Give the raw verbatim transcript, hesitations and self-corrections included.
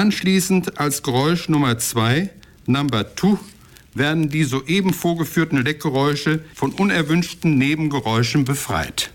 Anschließend als Geräusch Nummer zwei, Number Two, werden die soeben vorgeführten Leckgeräusche von unerwünschten Nebengeräuschen befreit.